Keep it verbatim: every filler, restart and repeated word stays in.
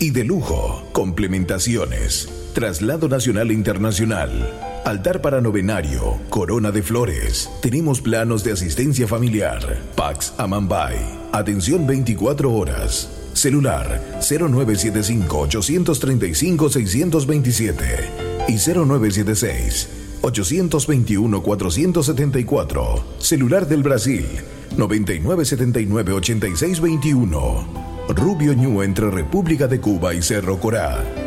y de lujo. Complementaciones, traslado nacional e internacional, altar para novenario, corona de flores. Tenemos planos de asistencia familiar. Pax Amambay. Atención veinticuatro horas. Celular cero nueve siete cinco, ocho tres cinco, seis dos siete y cero nueve siete seis, ocho dos uno, cuatro siete cuatro. Celular del Brasil noventa y nueve setenta y nueve, ochenta y seis veintiuno. Rubio Ñu entre República de Cuba y Cerro Corá.